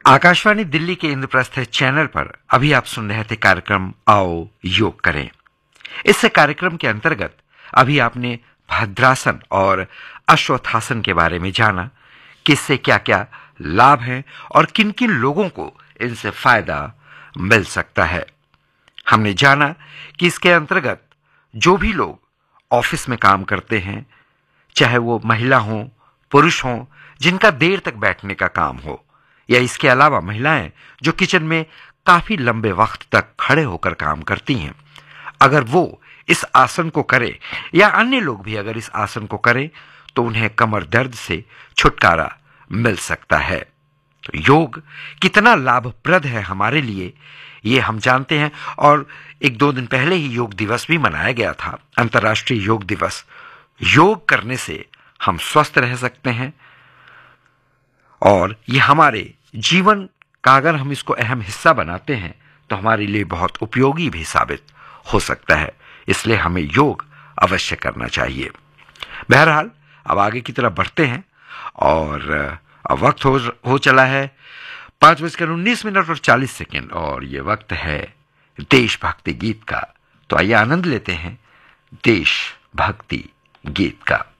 आकाशवाणी दिल्ली के इंद्रप्रस्थ चैनल पर अभी आप सुन रहे थे कार्यक्रम आओ योग करें। इस कार्यक्रम के अंतर्गत अभी आपने भद्रासन और अश्वत्थासन के बारे में जाना, किससे क्या क्या लाभ हैं और किन किन लोगों को इनसे फायदा मिल सकता है। हमने जाना कि इसके अंतर्गत जो भी लोग ऑफिस में काम करते हैं, चाहे वो महिला हो पुरुष हो, जिनका देर तक बैठने का काम हो, या इसके अलावा महिलाएं जो किचन में काफी लंबे वक्त तक खड़े होकर काम करती हैं, अगर वो इस आसन को करें या अन्य लोग भी अगर इस आसन को करें तो उन्हें कमर दर्द से छुटकारा मिल सकता है। तो योग कितना लाभप्रद है हमारे लिए ये हम जानते हैं, और एक दो दिन पहले ही योग दिवस भी मनाया गया था, अंतर्राष्ट्रीय योग दिवस। योग करने से हम स्वस्थ रह सकते हैं और ये हमारे जीवन का अगर हम इसको अहम हिस्सा बनाते हैं तो हमारे लिए बहुत उपयोगी भी साबित हो सकता है। इसलिए हमें योग अवश्य करना चाहिए। बहरहाल अब आगे की तरफ बढ़ते हैं और अब वक्त हो चला है 5:19 और ये वक्त है देशभक्ति गीत का। तो आइए आनंद लेते हैं देशभक्ति गीत का।